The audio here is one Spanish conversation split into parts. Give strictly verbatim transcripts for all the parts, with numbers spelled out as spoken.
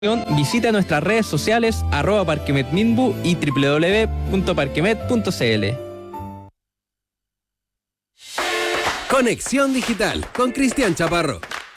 Visita nuestras redes sociales arroba parquemetminbu y doble u doble u doble u punto parquemet punto c l. Conexión Digital con Cristian Chaparro.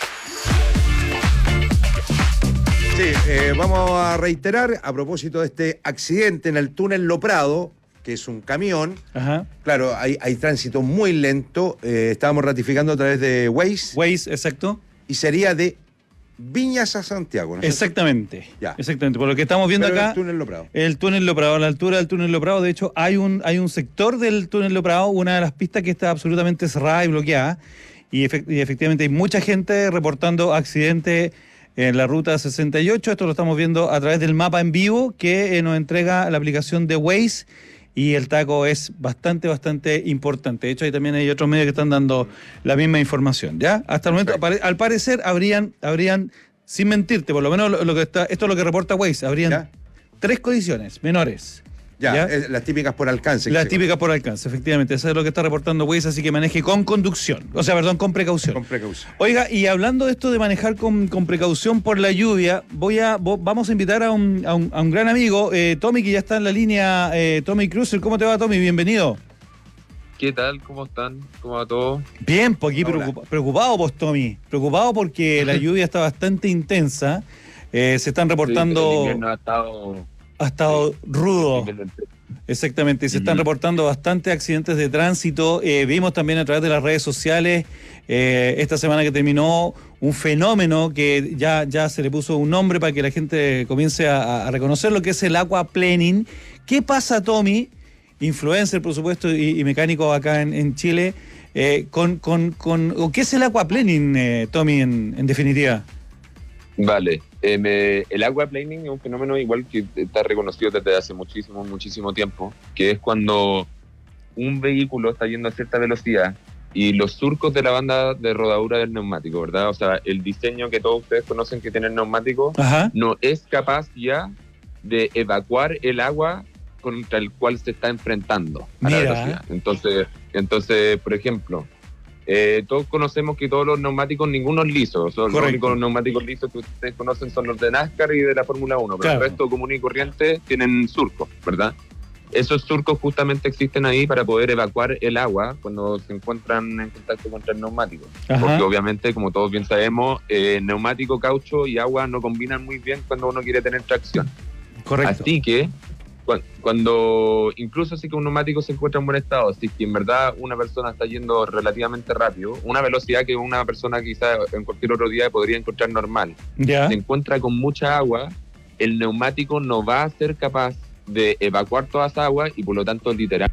Sí, eh, vamos a reiterar a propósito de este accidente en el túnel Lo Prado, que es un camión. Ajá. Claro, hay, hay tránsito muy lento. Eh, estábamos ratificando a través de Waze. Waze, exacto. Y sería de Viñas a Santiago, ¿no? Exactamente. Ya. Exactamente. Por lo que estamos viendo Pero acá. El túnel Lo Prado. El túnel Lo Prado, a la altura del túnel Lo Prado. De hecho, hay un, hay un sector del túnel Lo Prado, una de las pistas que está absolutamente cerrada y bloqueada. Y, efect- y efectivamente hay mucha gente reportando accidentes en la ruta sesenta y ocho. Esto lo estamos viendo a través del mapa en vivo que eh, nos entrega la aplicación de Waze. Y el taco es bastante, bastante importante. De hecho, ahí también hay otros medios que están dando la misma información, ¿ya? Hasta el momento, pare- al parecer, habrían, habrían, sin mentirte, por lo menos lo, lo que está, esto es lo que reporta Waze, habrían ¿Ya? tres colisiones menores. Ya, ¿Ya? es- las típicas por alcance. Las que se típicas por alcance, efectivamente. Eso es lo que está reportando Waze, así que maneje con conducción. O sea, perdón, con precaución. Con precaución. Oiga, y hablando de esto de manejar con, con precaución por la lluvia, voy a vo- vamos a invitar a un, a un, a un gran amigo, eh, Tommy, que ya está en la línea. eh, Tommy Cruiser, ¿cómo te va, Tommy? Bienvenido. ¿Qué tal? ¿Cómo están? ¿Cómo va todo? Bien, pues aquí Hola. preocupa- preocupado, pues, Tommy. Preocupado porque la lluvia está bastante intensa. Eh, se están Sí, el reportando... invierno ha estado... Ha estado rudo. Exactamente, y se están Ujú. reportando bastantes accidentes de tránsito. Eh, vimos también a través de las redes sociales, eh, esta semana que terminó, un fenómeno que ya, ya se le puso un nombre para que la gente comience a, a reconocer lo que es el aquaplaning. ¿Qué pasa, Tommy, influencer, por supuesto, y, y mecánico acá en, en Chile, eh, con, con, con, o qué es el aquaplaning, eh, Tommy, en, en definitiva? Vale. Eh, me- el aquaplaning es un fenómeno igual que está reconocido desde hace muchísimo, muchísimo tiempo, que es cuando un vehículo está yendo a cierta velocidad y los surcos de la banda de rodadura del neumático, ¿verdad? O sea, el diseño que todos ustedes conocen que tiene el neumático, Ajá. no es capaz ya de evacuar el agua contra el cual se está enfrentando a la Mira. velocidad. Entonces, entonces, por ejemplo, eh, todos conocemos que todos los neumáticos, ninguno es liso. Son los Correcto. únicos neumáticos lisos que ustedes conocen son los de NASCAR y de la Fórmula uno, pero Claro. el resto común y corriente tienen surcos, ¿verdad? Esos surcos justamente existen ahí para poder evacuar el agua cuando se encuentran en contacto contra el neumático. Ajá. Porque obviamente, como todos bien sabemos, eh, neumático, caucho y agua no combinan muy bien cuando uno quiere tener tracción. Correcto. Así que, cu- cuando, incluso si que un neumático se encuentra en buen estado, si es que en verdad una persona está yendo relativamente rápido, una velocidad que una persona quizá en cualquier otro día podría encontrar normal, Ya. se encuentra con mucha agua, el neumático no va a ser capaz de evacuar toda esa agua y por lo tanto literal.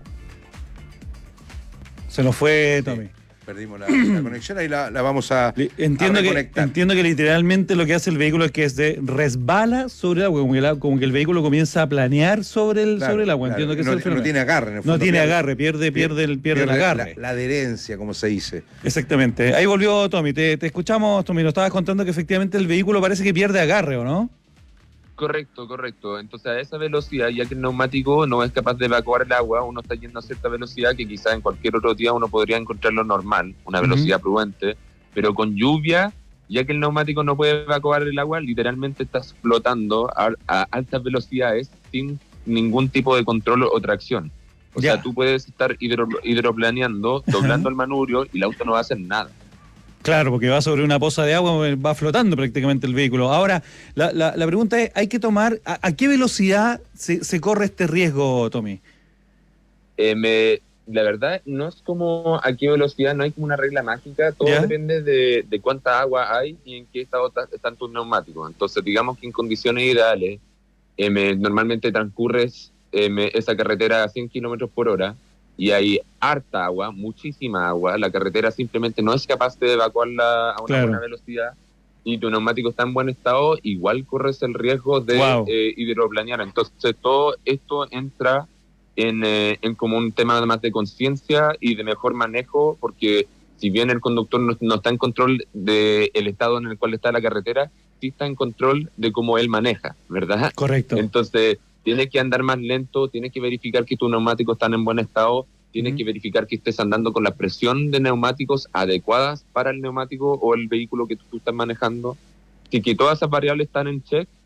Se nos fue, Tommy. Perdimos la, la conexión, ahí la, la vamos a, Li- Entiendo a que, reconectar. entiendo que literalmente lo que hace el vehículo es que se resbala sobre el agua, como que, el, como que el vehículo comienza a planear sobre el, Claro, sobre el agua. claro. Entiendo que no, ese es el no fenómeno. tiene agarre, en el No fondo, tiene pierde- agarre, pierde, pierde, el, pierde el pierde agarre. La, la adherencia, como se dice. Exactamente. Ahí volvió Tommy. Te, te escuchamos, Tommy. Nos estabas contando que efectivamente el vehículo parece que pierde agarre, ¿o no? Correcto, correcto. Entonces a esa velocidad, ya que el neumático no es capaz de evacuar el agua, uno está yendo a cierta velocidad que quizás en cualquier otro día uno podría encontrarlo normal, una Ujú. velocidad prudente, pero con lluvia, ya que el neumático no puede evacuar el agua, literalmente estás flotando a, a altas velocidades sin ningún tipo de control o tracción. O Ya. sea, tú puedes estar hidro, hidroplaneando, doblando el manubrio y el auto no va a hacer nada. Claro, porque va sobre una poza de agua, va flotando prácticamente el vehículo. Ahora, la, la, la pregunta es, ¿hay que tomar, a, a qué velocidad se, se corre este riesgo, Tommy? Eh, me, la verdad, no es como a qué velocidad, no hay como una regla mágica, todo ¿Ya? depende de, de cuánta agua hay y en qué estado ta- están tus neumáticos. Entonces, digamos que en condiciones ideales, eh, me- normalmente transcurres eh, me- esa carretera a cien kilómetros por hora y hay harta agua, muchísima agua, la carretera simplemente no es capaz de evacuarla a una Claro. buena velocidad y tu neumático está en buen estado, igual corres el riesgo de Wow. eh, hidroplanear. Entonces, todo esto entra en, eh, en como un tema más de conciencia y de mejor manejo, porque si bien el conductor no, no está en control del estado en el cual está la carretera, sí está en control de cómo él maneja, ¿verdad? Correcto. Entonces, tienes que andar más lento, tienes que verificar que tus neumáticos están en buen estado, tienes Ujú. que verificar que estés andando con la presión de neumáticos adecuadas para el neumático o el vehículo que tú estás manejando. Si que todas esas variables están en check,